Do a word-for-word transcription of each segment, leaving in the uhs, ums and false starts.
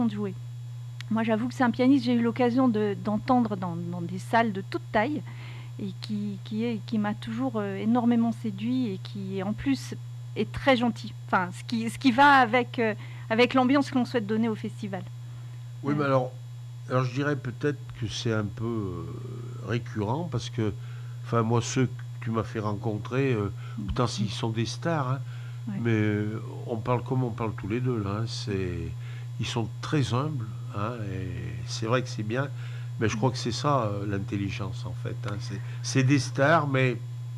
de jouer. Moi, j'avoue que c'est un pianiste, j'ai eu l'occasion de, d'entendre dans, dans des salles de toute taille et qui, qui, est, qui m'a toujours euh, énormément séduit et qui, en plus, est très gentil. Enfin, ce qui, ce qui va avec, euh, avec l'ambiance que l'on souhaite donner au festival. Oui, Euh, mais alors, alors je dirais peut-être que c'est un peu euh, récurrent parce que, enfin, moi, ceux que tu m'as fait rencontrer, euh, pourtant, s'ils sont des stars, hein, ouais. mais euh, on parle comme on parle tous les deux, là. Hein, c'est, ils sont très humbles, hein, et c'est vrai que c'est bien, mais je crois que c'est ça, euh, l'intelligence, en fait. Hein, c'est, c'est des stars, mais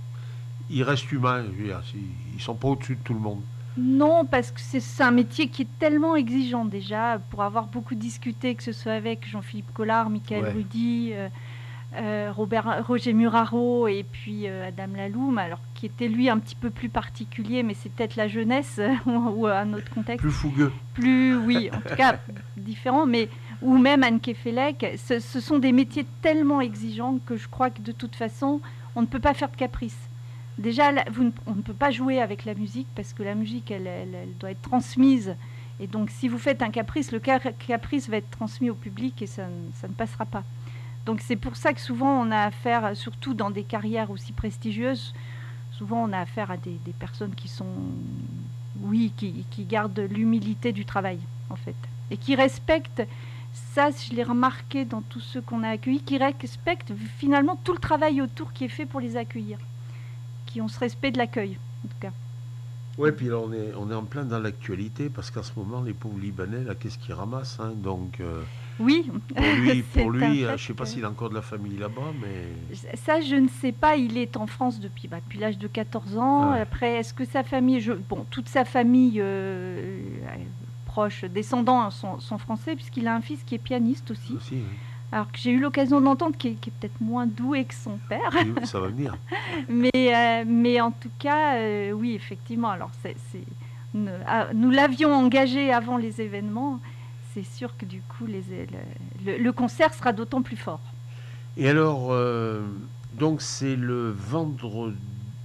ils restent humains. Je veux dire, ils sont pas au-dessus de tout le monde. Non, parce que c'est, c'est un métier qui est tellement exigeant déjà, pour avoir beaucoup discuté, que ce soit avec Jean-Philippe Collard, Michael Ouais. Rudy, euh, euh, Robert, Roger Muraro et puis euh, Adam Laloum, alors qui était lui un petit peu plus particulier, mais c'est peut-être la jeunesse ou un autre contexte. Plus fougueux. Plus, oui, en tout cas différent, mais ou même Anne Kefelec, ce, ce sont des métiers tellement exigeants que je crois que de toute façon, on ne peut pas faire de caprice. Déjà, là, vous ne, on ne peut pas jouer avec la musique parce que la musique, elle, elle, elle doit être transmise. Et donc, si vous faites un caprice, le caprice va être transmis au public et ça, ça ne passera pas. Donc, c'est pour ça que souvent, on a affaire, surtout dans des carrières aussi prestigieuses, souvent, on a affaire à des, des personnes qui sont, oui, qui, qui gardent l'humilité du travail, en fait. Et qui respectent, ça, je l'ai remarqué dans tous ceux qu'on a accueillis, qui respectent finalement tout le travail autour qui est fait pour les accueillir. Qui ont ce respect de l'accueil, en tout cas. Ouais, puis là, on est, on est en plein dans l'actualité parce qu'en ce moment, les pauvres Libanais, là, qu'est-ce qu'ils ramassent, hein, donc, euh, oui, pour lui, pour lui euh, je ne sais que... pas s'il a encore de la famille là-bas, mais... Ça, je ne sais pas. Il est en France depuis, bah, depuis l'âge de quatorze ans. Ah ouais. Après, est-ce que sa famille... Je... Bon, toute sa famille euh, proche, descendants, sont, sont français, puisqu'il a un fils qui est pianiste aussi. Aussi, oui. Alors que j'ai eu l'occasion d'entendre, qui est, qui est peut-être moins doué que son père. Oui, ça va venir. mais, euh, mais en tout cas, euh, oui, effectivement. Alors, c'est, c'est, nous, ah, nous l'avions engagé avant les événements. C'est sûr que du coup, les, le, le, le concert sera d'autant plus fort. Et alors, euh, donc c'est le vendredi,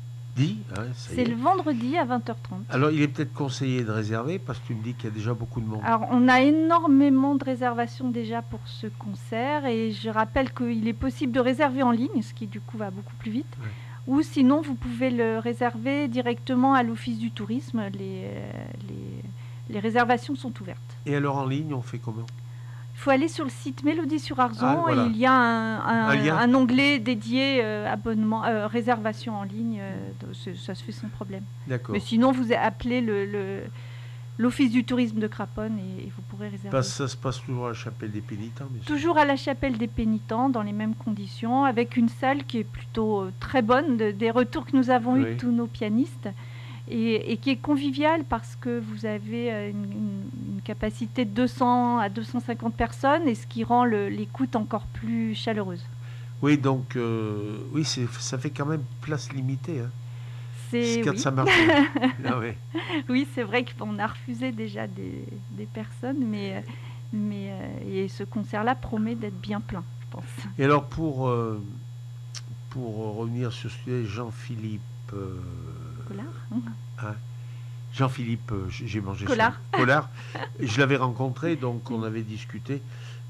hein, ça C'est y est. le vendredi à vingt heures trente. Alors, il est peut-être conseillé de réserver parce que tu me dis qu'il y a déjà beaucoup de monde. Alors, on a énormément de réservations déjà pour ce concert et je rappelle qu'il est possible de réserver en ligne, ce qui du coup va beaucoup plus vite. Ouais. Ou sinon, vous pouvez le réserver directement à l'Office du tourisme. Les, les, les réservations sont ouvertes. Et alors, en ligne, on fait comment ? Il faut aller sur le site Mélodie sur Arzon Ah, voilà. et il y a un, un, Un lien. un onglet dédié euh, abonnement, euh, réservation en ligne. Euh, de, ça se fait sans problème. D'accord. Mais sinon, vous appelez le, le, l'Office du tourisme de Craponne et, et vous pourrez réserver. Parce, ça se passe toujours à la Chapelle des Pénitents, bien sûr. Toujours à la Chapelle des Pénitents, dans les mêmes conditions, avec une salle qui est plutôt euh, très bonne, de, des retours que nous avons oui. eus de tous nos pianistes. Et, et qui est convivial parce que vous avez une, une, une capacité de deux cents à deux cent cinquante personnes et ce qui rend le, l'écoute encore plus chaleureuse. Oui, donc euh, oui, c'est, ça fait quand même place limitée. Hein. C'est, quand oui. ça marche. Ah, ouais. Oui, c'est vrai qu'on a refusé déjà des, des personnes, mais, mais et ce concert-là promet d'être bien plein, je pense. Et alors pour, euh, pour revenir sur ce sujet, Jean-Philippe... Euh, Collard hein, Jean-Philippe, euh, j'ai mangé Collard. Son, Collard. Je l'avais rencontré, donc on avait discuté.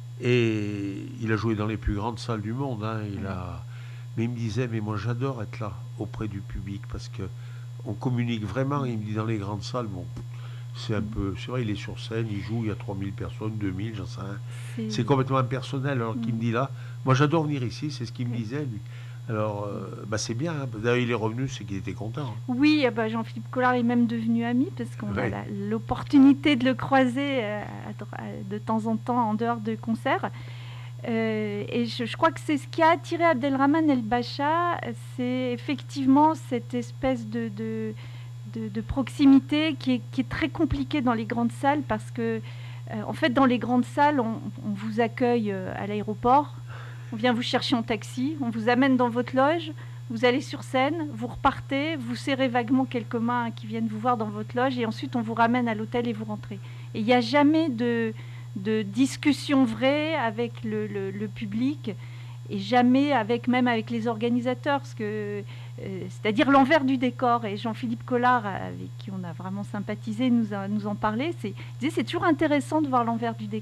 Et il a joué dans les plus grandes salles du monde. Hein, il a, mais il me disait, mais moi j'adore être là, auprès du public, parce qu'on communique vraiment. Il me dit, dans les grandes salles, bon, c'est un peu... C'est vrai, il est sur scène, il joue, il y a trois mille personnes, deux mille, j'en sais rien. C'est, c'est complètement impersonnel. Alors mmh. qu'il me dit là, moi j'adore venir ici, c'est ce qu'il me disait, lui. Alors, euh, bah c'est bien. Hein. D'ailleurs, il est revenu, c'est qu'il était content. Hein. Oui, bah Jean-Philippe Collard est même devenu ami parce qu'on ouais. a la, l'opportunité de le croiser euh, à, à, de temps en temps en dehors de concerts. Euh, et je, je crois que c'est ce qui a attiré Abdelrahman El Bacha, c'est effectivement cette espèce de, de, de, de proximité qui est, qui est très compliquée dans les grandes salles parce que, euh, en fait, dans les grandes salles, on, on vous accueille à l'aéroport. On vient vous chercher en taxi, on vous amène dans votre loge, vous allez sur scène, vous repartez, vous serrez vaguement quelques mains qui viennent vous voir dans votre loge et ensuite on vous ramène à l'hôtel et vous rentrez. Et il n'y a jamais de, de discussion vraie avec le, le, le public et jamais avec, même avec les organisateurs, parce que, euh, c'est-à-dire l'envers du décor. Et Jean-Philippe Collard, avec qui on a vraiment sympathisé, nous, a, nous en parlait, c'est, il disait c'est toujours intéressant de voir l'envers du décor.